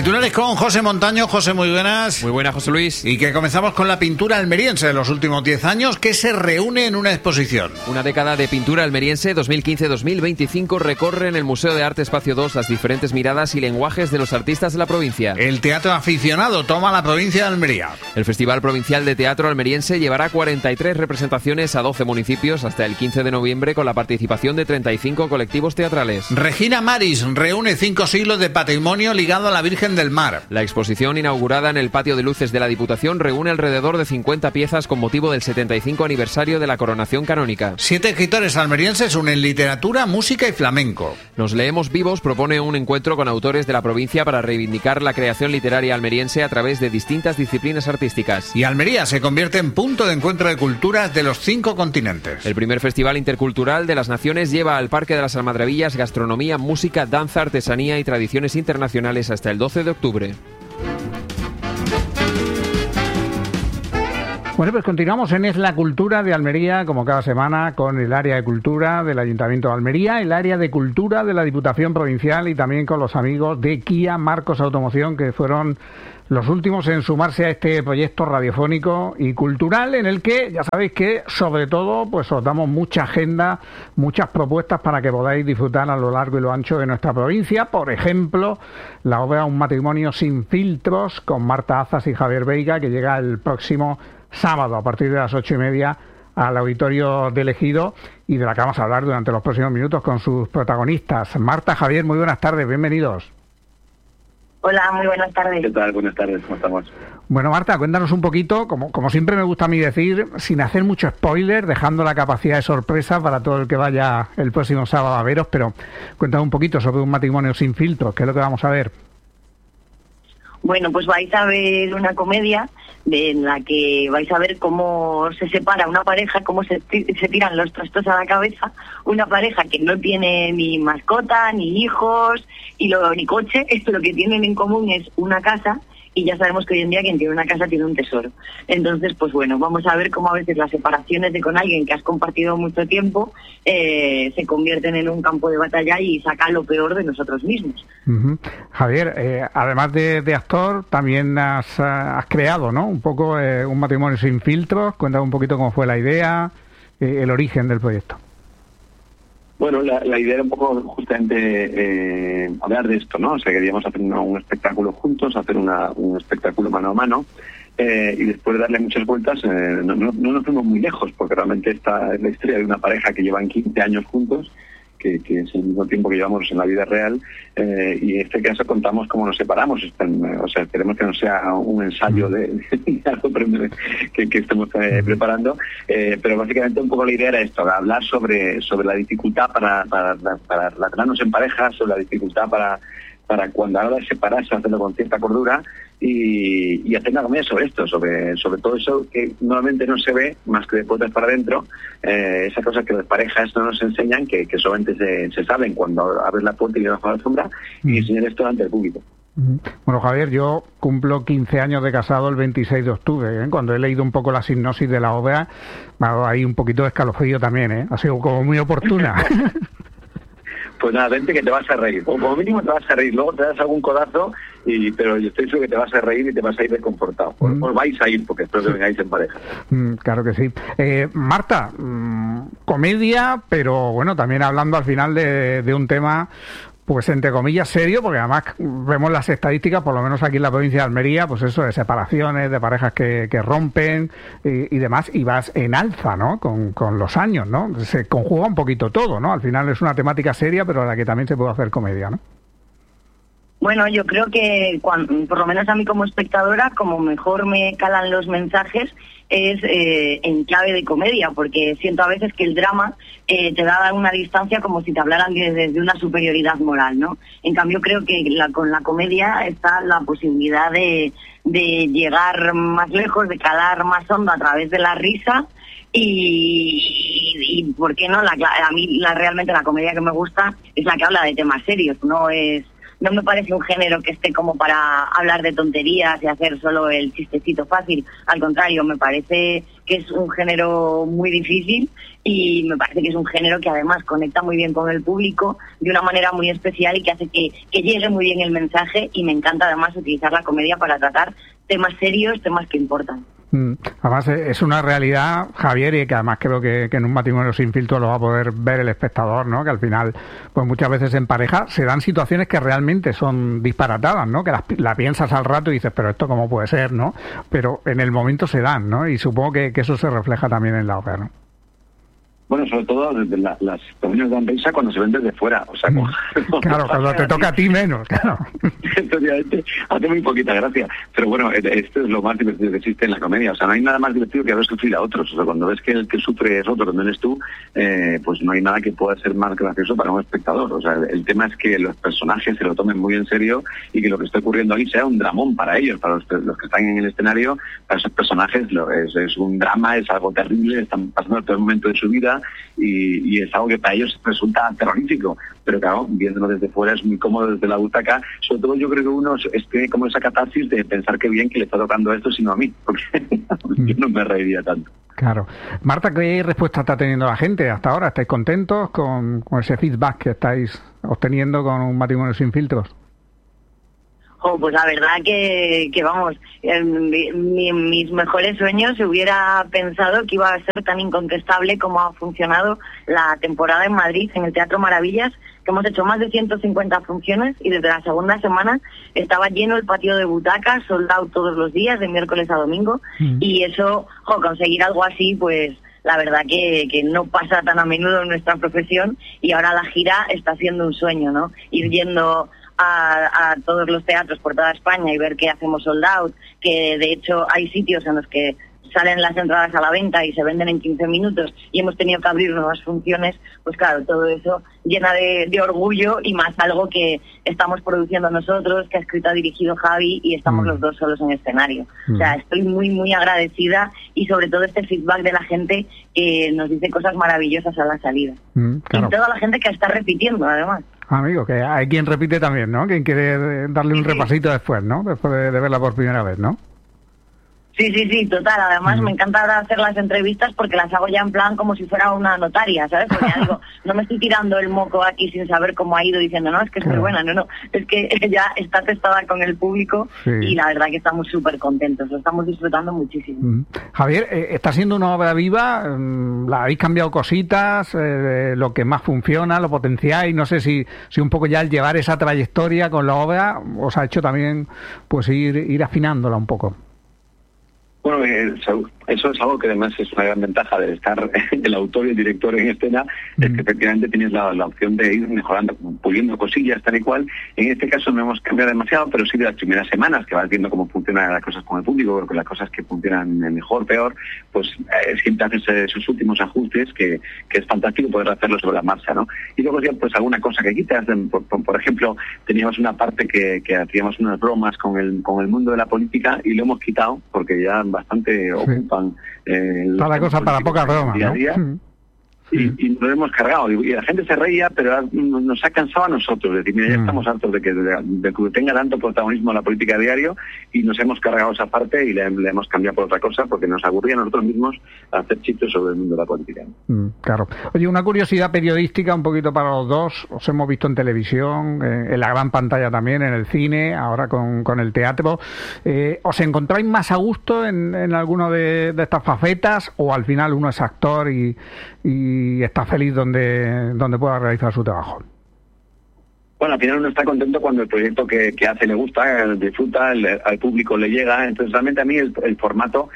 Titulares con José Montaño. José, muy buenas. Muy buenas, José Luis. Y que comenzamos con la pintura almeriense de los últimos 10 años que se reúne en una exposición. Una década de pintura almeriense 2015-2025 recorre en el Museo de Arte Espacio 2 las diferentes miradas y lenguajes de los artistas de la provincia. El teatro aficionado toma la provincia de Almería. El Festival Provincial de Teatro Almeriense llevará 43 representaciones a 12 municipios hasta el 15 de noviembre con la participación de 35 colectivos teatrales. Regina Maris reúne 5 siglos de patrimonio ligado a la Virgen del Mar. La exposición inaugurada en el Patio de Luces de la Diputación reúne alrededor de 50 piezas con motivo del 75 aniversario de la coronación canónica. 7 escritores almerienses unen literatura, música y flamenco. Nos leemos vivos propone un encuentro con autores de la provincia para reivindicar la creación literaria almeriense a través de distintas disciplinas artísticas. Y Almería se convierte en punto de encuentro de culturas de los 5 continentes. El primer Festival Intercultural de las Naciones lleva al Parque de las Almadrabillas gastronomía, música, danza, artesanía y tradiciones internacionales hasta el 12 de octubre. Bueno, pues continuamos en Es la Cultura de Almería, como cada semana, con el área de cultura del Ayuntamiento de Almería, el área de cultura de la Diputación Provincial y también con los amigos de Kia Marcos Automoción, que fueron los últimos en sumarse a este proyecto radiofónico y cultural en el que, ya sabéis que, sobre todo, pues os damos mucha agenda, muchas propuestas para que podáis disfrutar a lo largo y lo ancho de nuestra provincia. Por ejemplo, la obra Un matrimonio sin filtros con Marta Azas y Javier Veiga, que llega el próximo sábado a partir de las 8:30 al auditorio de Ejido y de la que vamos a hablar durante los próximos minutos con sus protagonistas. Marta, Javier, muy buenas tardes, bienvenidos. Hola, muy buenas tardes. ¿Qué tal? Buenas tardes, ¿cómo estamos? Bueno, Marta, cuéntanos un poquito, como siempre me gusta a mí decir, sin hacer mucho spoiler, dejando la capacidad de sorpresa para todo el que vaya el próximo sábado a veros, pero cuéntanos un poquito sobre Un matrimonio sin filtros, ¿qué es lo que vamos a ver? Bueno, pues vais a ver una comedia en la que vais a ver cómo se separa una pareja, cómo se tiran los trastos a la cabeza, una pareja que no tiene ni mascota, ni hijos, ni coche. Esto lo que tienen en común es una casa, y ya sabemos que hoy en día quien tiene una casa tiene un tesoro. Entonces, pues bueno, vamos a ver cómo a veces las separaciones de con alguien que has compartido mucho tiempo se convierten en un campo de batalla y sacan lo peor de nosotros mismos. Uh-huh. Javier, además de actor, también has creado, ¿no?, un poco Un matrimonio sin filtros. Cuéntame un poquito cómo fue la idea, el origen del proyecto. Bueno, la idea era un poco justamente hablar de esto, ¿no? O sea, queríamos hacer un espectáculo juntos, hacer un espectáculo mano a mano, y después de darle muchas vueltas, no nos fuimos muy lejos, porque realmente esta es la historia de una pareja que llevan 15 años juntos, que es el mismo tiempo que llevamos en la vida real, y en este caso contamos cómo nos separamos. O sea, esperemos que no sea un ensayo de algo que estemos preparando, pero básicamente un poco la idea era esto, hablar sobre la dificultad para relacionarnos en pareja, sobre la dificultad para cuando a la hora de separarse, hacerlo con cierta cordura y hacer una comedia sobre esto, sobre todo eso que normalmente no se ve más que de puertas para adentro, esas cosas que las parejas no nos enseñan, que solamente se saben cuando abres la puerta y le bajo la sombra, y enseñar esto ante el público. Bueno, Javier, yo cumplo 15 años de casado el 26 de octubre. Cuando he leído un poco la sinopsis de la obra, me ha dado ahí un poquito de escalofrío también, ha sido como muy oportuna. Pues nada, vente que te vas a reír, o como mínimo te vas a reír, luego te das algún codazo, pero yo estoy seguro que te vas a reír y te vas a ir desconfortado. Os vais a ir, porque espero que vengáis en pareja. Claro que sí. Marta, comedia, pero bueno, también hablando al final de un tema, pues entre comillas serio, porque además vemos las estadísticas, por lo menos aquí en la provincia de Almería, pues eso de separaciones, de parejas que rompen y demás, y vas en alza, ¿no?, con los años, ¿no? Se conjuga un poquito todo, ¿no? Al final es una temática seria, pero a la que también se puede hacer comedia, ¿no? Bueno, yo creo que por lo menos a mí como espectadora, como mejor me calan los mensajes es en clave de comedia, porque siento a veces que el drama te da una distancia como si te hablaran desde una superioridad moral, ¿no? En cambio creo que con la comedia está la posibilidad de llegar más lejos, de calar más hondo a través de la risa. Y ¿por qué no? A mí realmente la comedia que me gusta es la que habla de temas serios, no es no me parece un género que esté como para hablar de tonterías y hacer solo el chistecito fácil. Al contrario, me parece que es un género muy difícil y me parece que es un género que además conecta muy bien con el público de una manera muy especial y que hace que llegue muy bien el mensaje, y me encanta además utilizar la comedia para tratar temas serios, temas que importan. Además es una realidad, Javier, y que además creo que en un matrimonio sin filtro lo va a poder ver el espectador, ¿no? Que al final, pues muchas veces en pareja se dan situaciones que realmente son disparatadas, ¿no? Que la piensas al rato y dices, pero esto cómo puede ser, ¿no? Pero en el momento se dan, ¿no? Y supongo que eso se refleja también en la obra, ¿no? Bueno, sobre todo las comedias dan risa cuando se ven desde fuera, o sea, claro, cuando te toca a ti menos, claro. Efectivamente, hace muy poquita gracia, pero bueno, esto es lo más divertido que existe en la comedia, o sea, no hay nada más divertido que ver sufrir a otros, o sea, cuando ves que el que sufre es otro, que no eres tú, pues no hay nada que pueda ser más gracioso para un espectador, o sea, el tema es que los personajes se lo tomen muy en serio y que lo que está ocurriendo ahí sea un dramón para ellos, para los que están en el escenario, para esos personajes es un drama, es algo terrible, están pasando el peor momento de su vida, y es algo que para ellos resulta terrorífico, pero claro, viéndolo desde fuera es muy cómodo desde la butaca. Sobre todo yo creo que uno tiene como esa catarsis de pensar que bien que le está tocando esto, sino a mí, porque yo no me reiría tanto. Claro. Marta, ¿qué respuesta está teniendo la gente hasta ahora? ¿Estáis contentos con ese feedback que estáis obteniendo con un matrimonio sin filtros? Pues la verdad que vamos, en mis mejores sueños se hubiera pensado que iba a ser tan incontestable como ha funcionado la temporada en Madrid, en el Teatro Maravillas, que hemos hecho más de 150 funciones y desde la segunda semana estaba lleno el patio de butacas, sold out todos los días, de miércoles a domingo, y eso, conseguir algo así, pues la verdad que no pasa tan a menudo en nuestra profesión, y ahora la gira está siendo un sueño, ¿no? Ir yendo a todos los teatros por toda España y ver que hacemos sold out, que de hecho hay sitios en los que salen las entradas a la venta y se venden en 15 minutos y hemos tenido que abrir nuevas funciones, pues claro, todo eso llena de orgullo, y más algo que estamos produciendo nosotros, que ha escrito, ha dirigido Javi, y estamos los dos solos en escenario. O sea, estoy muy, muy agradecida, y sobre todo este feedback de la gente que nos dice cosas maravillosas a la salida. Claro. Y toda la gente que está repitiendo, además. Amigo, que hay quien repite también, ¿no? Quien quiere darle un repasito después, ¿no? Después de verla por primera vez, ¿no? Sí, total. Además, me encanta ahora hacer las entrevistas porque las hago ya en plan como si fuera una notaria, ¿sabes? Porque ya digo, no me estoy tirando el moco aquí sin saber cómo ha ido, diciendo, no, es que es muy buena, no, es que ya está testada con el público, y la verdad que estamos súper contentos, lo estamos disfrutando muchísimo. Javier, está siendo una obra viva, ¿la habéis cambiado cositas? Lo que más funciona, lo potenciáis, no sé si un poco ya al llevar esa trayectoria con la obra os ha hecho también pues ir afinándola un poco. Bueno, eso es algo que además es una gran ventaja de estar el autor y el director en escena, es que efectivamente tienes la opción de ir mejorando, puliendo cosillas tal y cual. En este caso no hemos cambiado demasiado, pero sí de las primeras semanas, que vas viendo cómo funcionan las cosas con el público, con las cosas que funcionan mejor, peor, pues siempre haces esos últimos ajustes que es fantástico poder hacerlo sobre la marcha, ¿no? Y luego ya pues alguna cosa que quitas, por ejemplo, teníamos una parte que hacíamos unas bromas con el mundo de la política y lo hemos quitado porque ya bastante ocupan la cosa para poca broma, día a día. Y nos hemos cargado, y la gente se reía, pero nos ha cansado a nosotros, es decir, mira, ya estamos hartos de que tenga tanto protagonismo la política diario, y nos hemos cargado esa parte y le hemos cambiado por otra cosa, porque nos aburría a nosotros mismos hacer chistes sobre el mundo de la política. Claro. Oye, una curiosidad periodística un poquito para los dos, os hemos visto en televisión, en la gran pantalla también, en el cine, ahora con el teatro. ¿Os encontráis más a gusto en alguno de estas facetas, o al final uno es actor y está feliz donde pueda realizar su trabajo? Bueno, al final uno está contento cuando el proyecto que hace le gusta, disfruta, al público le llega. Entonces realmente a mí el formato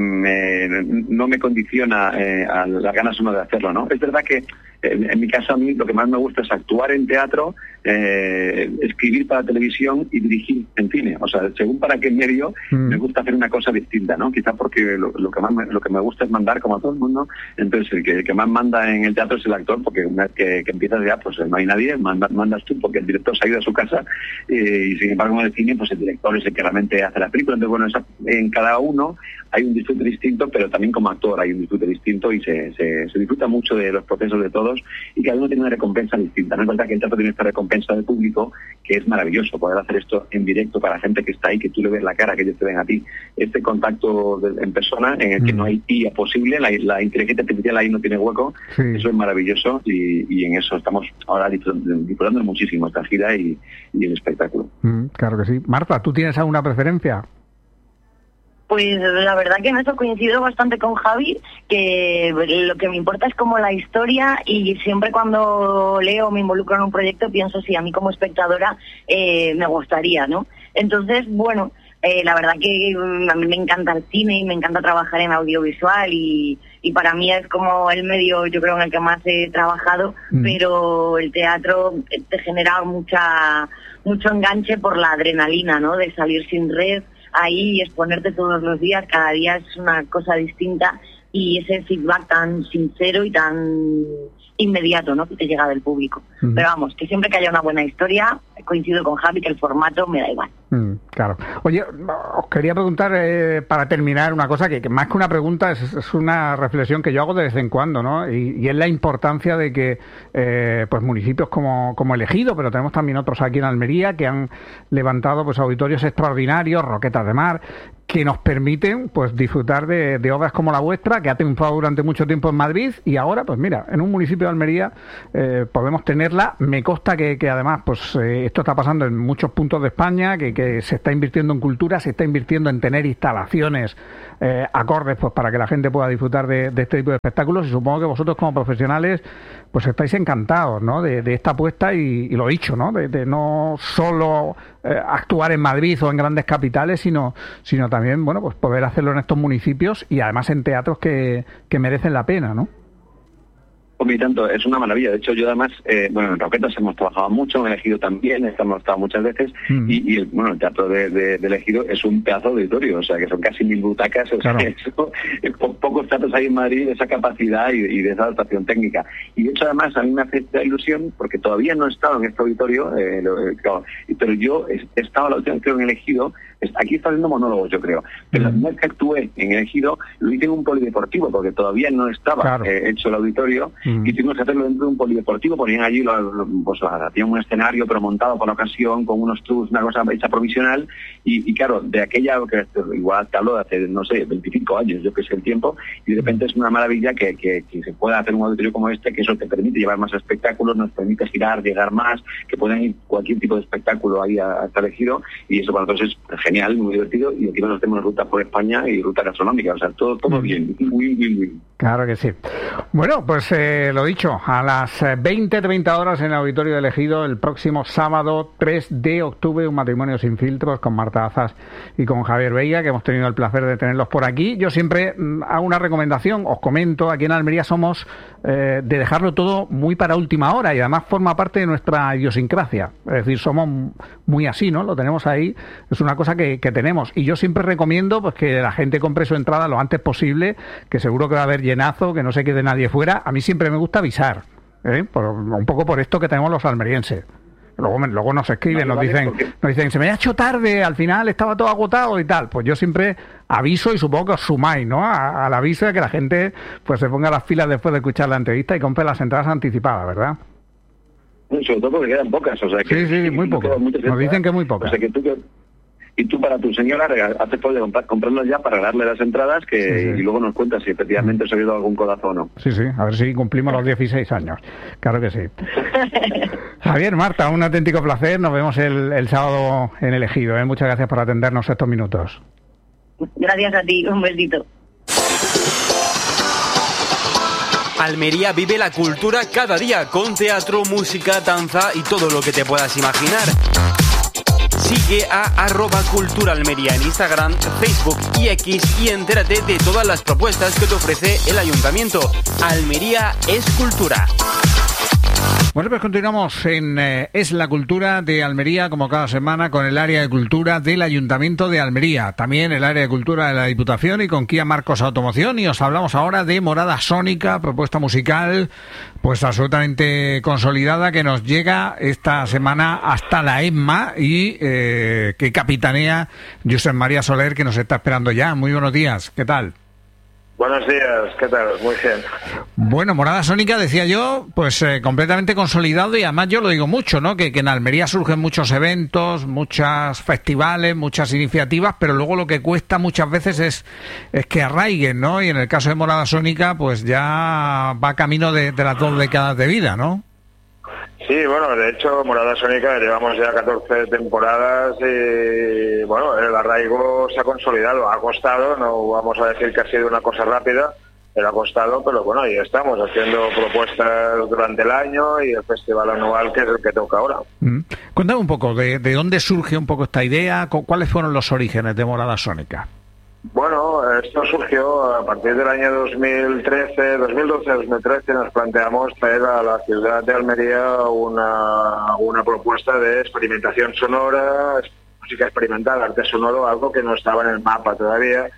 no me condiciona a las ganas uno de hacerlo, ¿no? Es verdad que en mi caso a mí lo que más me gusta es actuar en teatro, escribir para televisión y dirigir en cine. O sea, según para qué medio me gusta hacer una cosa distinta, ¿no? Quizá porque lo que me gusta es mandar como a todo el mundo. Entonces el que más manda en el teatro es el actor, porque una vez que empiezas ya, pues no hay nadie, mandas tú porque el director se ha ido a su casa, y sin embargo en el cine pues el director es el que realmente hace la película. Entonces bueno, en cada uno hay un disfrute distinto, pero también como actor hay un disfrute distinto, y se disfruta mucho de los procesos de todos, y cada uno tiene una recompensa distinta. No es verdad que el teatro tiene esta recompensa recompensa del público, que es maravilloso poder hacer esto en directo para gente que está ahí, que tú le ves la cara, que ellos te ven a ti. Este contacto en persona, en el que no hay IA posible, la inteligencia artificial ahí no tiene hueco, eso es maravilloso, y en eso estamos ahora disfrutando muchísimo esta gira y el espectáculo. Claro que sí. Marta, ¿tú tienes alguna preferencia? Pues la verdad que en eso coincido bastante con Javi, que lo que me importa es como la historia, y siempre cuando leo o me involucro en un proyecto pienso si a mí como espectadora me gustaría, ¿no? Entonces, bueno, la verdad que a mí me encanta el cine y me encanta trabajar en audiovisual y para mí es como el medio, yo creo, en el que más he trabajado, pero el teatro te genera mucho enganche por la adrenalina, ¿no? De salir sin red ahí y exponerte todos los días, cada día es una cosa distinta, y ese feedback tan sincero y tan inmediato, ¿no?, que te llega del público. Pero vamos, que siempre que haya una buena historia, coincido con Javi que el formato me da igual. Claro. Oye, os quería preguntar, para terminar, una cosa que más que una pregunta es una reflexión que yo hago de vez en cuando, ¿no? Y es la importancia de que pues municipios como el Ejido, pero tenemos también otros aquí en Almería, que han levantado pues auditorios extraordinarios, Roquetas de Mar, que nos permiten pues disfrutar de obras como la vuestra, que ha triunfado durante mucho tiempo en Madrid, y ahora, pues mira, en un municipio de Almería podemos tenerla. Me consta que además pues esto está pasando en muchos puntos de España, que se está invirtiendo en cultura, se está invirtiendo en tener instalaciones acordes pues para que la gente pueda disfrutar de este tipo de espectáculos, y supongo que vosotros como profesionales pues estáis encantados, ¿no?, de esta apuesta, y lo dicho, ¿no?, de no solo actuar en Madrid o en grandes capitales, sino también, bueno, pues poder hacerlo en estos municipios y además en teatros que merecen la pena, ¿no? Hombre, y tanto, es una maravilla. De hecho, yo además, en Roquetas hemos trabajado mucho, en el Ejido también, hemos estado muchas veces, y el teatro del Ejido es un pedazo de auditorio, o sea, que son casi 1000 butacas, o sea, eso, pocos teatros hay en Madrid de esa capacidad y de esa adaptación técnica. Y de hecho, además, a mí me hace esta ilusión, porque todavía no he estado en este auditorio, pero yo he estado la última vez, creo, en el Ejido. Aquí está haciendo monólogos, yo creo, pero la primera vez que actué en el Ejido lo hice en un polideportivo, porque todavía no estaba hecho el auditorio, y tuvimos que hacerlo dentro de un polideportivo. Ponían allí, hacían un escenario pero montado por la ocasión, con unos tours, una cosa hecha provisional, y claro, de aquella, que igual te hablo de hace, no sé, 25 años, yo que sé el tiempo, y de repente es una maravilla que se pueda hacer un auditorio como este, que eso te permite llevar más espectáculos, nos permite girar, llegar más, que puedan ir cualquier tipo de espectáculo ahí hasta el Ejido, y eso para nosotros es genial, muy divertido, y encima nos hacemos ruta por España y ruta gastronómica, o sea, todo bien, muy bien. Claro que sí. Bueno, pues lo dicho, a las 20:30 horas en el Auditorio del Ejido, el próximo sábado 3 de octubre, un matrimonio sin filtros con Marta Azas y con Javier Veiga, que hemos tenido el placer de tenerlos por aquí. Yo siempre hago una recomendación, os comento, aquí en Almería somos de dejarlo todo muy para última hora, y además forma parte de nuestra idiosincrasia, es decir, somos muy así, ¿no? Lo tenemos ahí, es una cosa que tenemos, y yo siempre recomiendo pues que la gente compre su entrada lo antes posible, que seguro que va a haber llenazo, que no se quede nadie fuera. A mí siempre me gusta avisar, un poco por esto que tenemos los almerienses. Luego nos escriben, nos dicen, se me ha hecho tarde, al final estaba todo agotado y tal. Pues yo siempre aviso, y supongo que os sumáis, ¿no?, al aviso, de que la gente pues se ponga las filas después de escuchar la entrevista y compre las entradas anticipadas, ¿verdad? Sobre todo porque quedan pocas, o sea que... Sí, muy pocas. Nos dicen que muy pocas. O sea que y tú para tu señora haces por comprarnos ya para regalarle las entradas, y luego nos cuentas si efectivamente se ha habido algún codazo o no. Sí, a ver si cumplimos los 16 años. Claro que sí. Javier, Marta, un auténtico placer. Nos vemos el sábado en el Ejido. Muchas gracias por atendernos estos minutos. Gracias a ti, un besito. Almería vive la cultura cada día, con teatro, música, danza y todo lo que te puedas imaginar. Sigue a @culturaalmería en Instagram, Facebook y X, y entérate de todas las propuestas que te ofrece el Ayuntamiento. Almería es cultura. Bueno, pues continuamos en Es la Cultura de Almería, como cada semana, con el área de cultura del Ayuntamiento de Almería, también el área de cultura de la Diputación, y con Kia Marcos Automoción. Y os hablamos ahora de Morada Sónica, propuesta musical pues absolutamente consolidada, que nos llega esta semana hasta la EMMA, y que capitanea Josep María Soler, que nos está esperando ya. Muy buenos días, ¿qué tal? Buenos días, ¿qué tal? Muy bien. Bueno, Morada Sónica, decía yo, pues completamente consolidado, y además yo lo digo mucho, ¿no? Que en Almería surgen muchos eventos, muchos festivales, muchas iniciativas, pero luego lo que cuesta muchas veces es que arraiguen, ¿no? Y en el caso de Morada Sónica, pues ya va camino de las 2 décadas de vida, ¿no? Sí, bueno, de hecho, Morada Sónica llevamos ya 14 temporadas y, bueno, el arraigo se ha consolidado, ha costado, no vamos a decir que ha sido una cosa rápida, pero ha costado, pero bueno, ahí estamos, haciendo propuestas durante el año y el festival anual, que es el que toca ahora. Cuéntame un poco, ¿de dónde surge un poco esta idea? ¿Cuáles fueron los orígenes de Morada Sónica? Bueno, esto surgió a partir del año 2012-2013, nos planteamos traer a la ciudad de Almería una propuesta de experimentación sonora, música experimental, arte sonoro, algo que no estaba en el mapa todavía.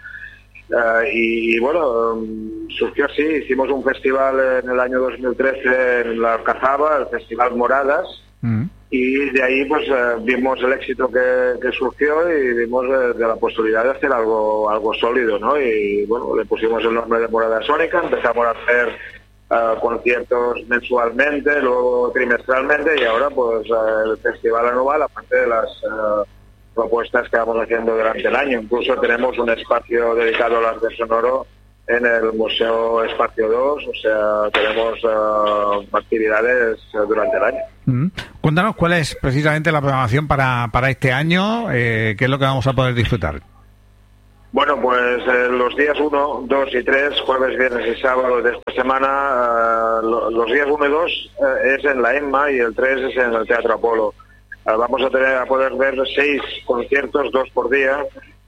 Y bueno, surgió así, hicimos un festival en el año 2013 en la Alcazaba, el Festival Moradas, y de ahí pues vimos el éxito que surgió y vimos de la posibilidad de hacer algo sólido, ¿no? Y bueno, le pusimos el nombre de Morada Sónica, empezamos a hacer conciertos mensualmente, luego trimestralmente, y ahora pues el festival anual, aparte de las propuestas que vamos haciendo durante el año. Incluso tenemos un espacio dedicado al arte sonoro en el Museo Espacio 2, o sea, tenemos actividades durante el año. Cuéntanos cuál es precisamente la programación para este año, qué es lo que vamos a poder disfrutar. Bueno, pues los días 1, 2 y 3, jueves, viernes y sábado de esta semana, los días 1 y 2 es en la EMMA y el 3 es en el Teatro Apolo. Vamos a poder ver 6 conciertos, 2 por día,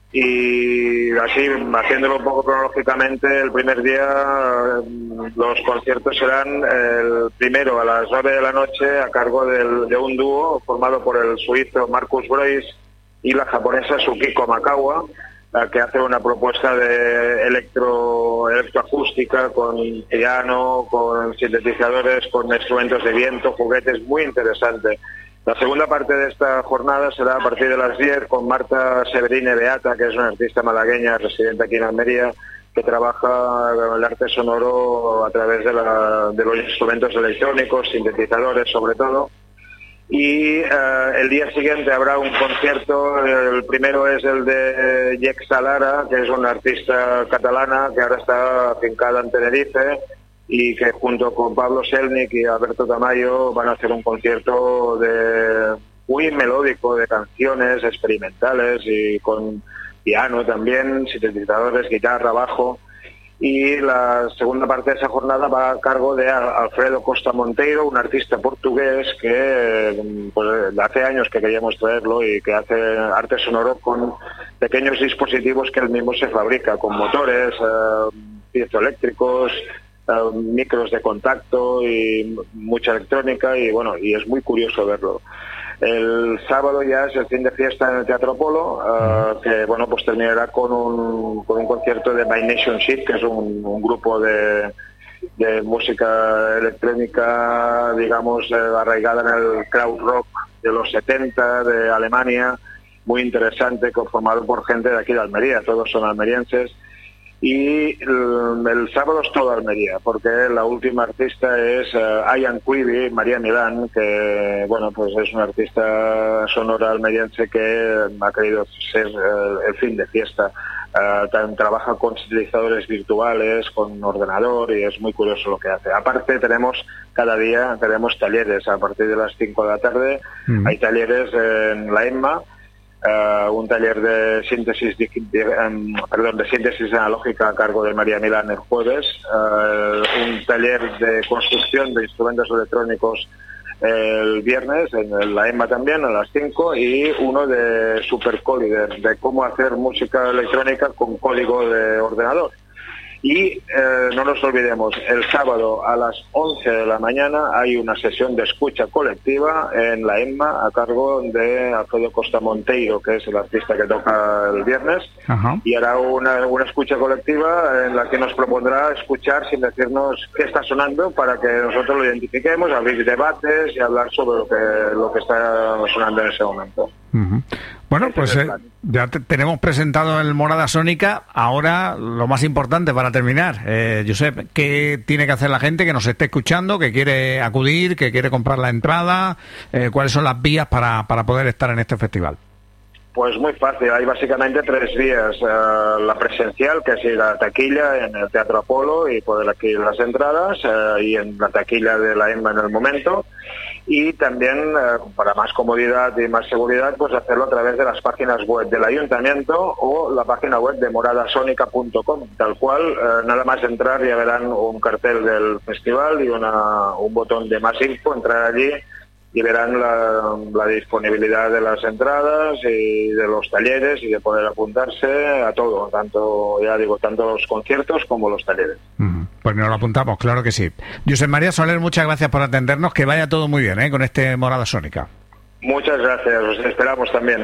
y así, haciéndolo un poco cronológicamente, el primer día los conciertos serán el primero a las 9 de la noche a cargo de un dúo formado por el suizo Marcus Brois y la japonesa Tsukiko Makawa, que hace una propuesta de electroacústica con piano, con sintetizadores, con instrumentos de viento, juguetes, muy interesante. La segunda parte de esta jornada será a partir de las 10 con Marta Severine Beata, que es una artista malagueña residente aquí en Almería, que trabaja el arte sonoro a través de los instrumentos electrónicos, sintetizadores sobre todo. Y el día siguiente habrá un concierto, el primero es el de Yexa Lara, que es una artista catalana que ahora está afincada en Tenerife, y que junto con Pablo Selnik y Alberto Tamayo van a hacer un concierto muy melódico de canciones experimentales y con piano también, sintetizadores, guitarra, bajo. Y la segunda parte de esa jornada va a cargo de Alfredo Costa Monteiro, un artista portugués que pues, hace años que queríamos traerlo y que hace arte sonoro con pequeños dispositivos que él mismo se fabrica, con motores, piezoeléctricos, micros de contacto y mucha electrónica, y bueno, y es muy curioso verlo. El sábado ya es el fin de fiesta en el Teatro Apolo, que bueno, pues terminará con un concierto de By Nation Ship, que es un grupo de música electrónica, digamos, arraigada en el crowd rock de los 70 de Alemania, muy interesante, formado por gente de aquí de Almería, todos son almerienses. Y el sábado es todo Almería, porque la última artista es Ian Quibi, María Milán, que bueno, pues es una artista sonora almeriense que ha querido ser el fin de fiesta. Trabaja con sintetizadores virtuales, con ordenador, y es muy curioso lo que hace. Aparte cada día tenemos talleres a partir de las 5 de la tarde. Hay talleres en la EMMA, un taller de síntesis de síntesis analógica a cargo de María Milán el jueves, un taller de construcción de instrumentos electrónicos el viernes en la EMMA también a las 5, y uno de Supercollider, de cómo hacer música electrónica con código de ordenador. Y no nos olvidemos, el sábado a las 11 de la mañana hay una sesión de escucha colectiva en la EMMA a cargo de Alfredo Costa Monteiro, que es el artista que toca el viernes. Y hará una escucha colectiva en la que nos propondrá escuchar sin decirnos qué está sonando, para que nosotros lo identifiquemos, abrir debates y hablar sobre lo que está sonando en ese momento. Bueno, pues ya tenemos presentado el Morada Sónica. Ahora, lo más importante para terminar, Josep, ¿qué tiene que hacer la gente que nos esté escuchando, que quiere acudir, que quiere comprar la entrada? ¿Cuáles son las vías para poder estar en este festival? Pues muy fácil, hay básicamente 3 vías. La presencial, que es ir a taquilla en el Teatro Apolo y poder adquirir las entradas, y en la taquilla de la EMMA en el momento. Y también, para más comodidad y más seguridad, pues hacerlo a través de las páginas web del Ayuntamiento o la página web de moradasónica.com, tal cual. Nada más entrar ya verán un cartel del festival y un botón de más info, entrar allí y verán la disponibilidad de las entradas y de los talleres y de poder apuntarse a todo, tanto los conciertos como los talleres. Pues nos lo apuntamos, claro que sí. Josep María Soler, muchas gracias por atendernos, que vaya todo muy bien con este Morada Sónica. Muchas gracias, os esperamos también.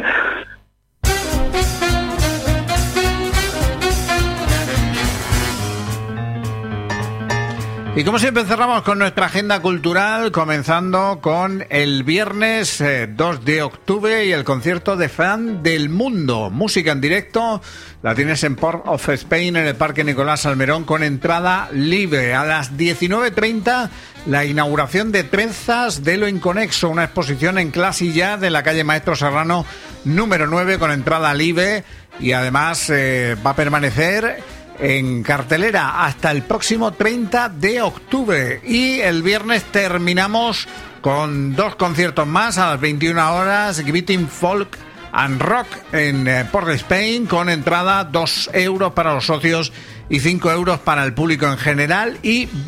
Y como siempre cerramos con nuestra agenda cultural, comenzando con el viernes 2 de octubre y el concierto de Fan del Mundo. Música en directo, la tienes en Port of Spain, en el Parque Nicolás Salmerón, con entrada libre. A las 19:30, la inauguración de Trenzas de lo Inconexo, una exposición en clase ya de la calle Maestro Serrano número 9, con entrada libre, y además va a permanecer en cartelera hasta el próximo 30 de octubre. Y el viernes terminamos con 2 conciertos más a las 21 horas, Exhibiting Folk and Rock en Port of Spain, con entrada 2 euros para los socios y 5 euros para el público en general. Y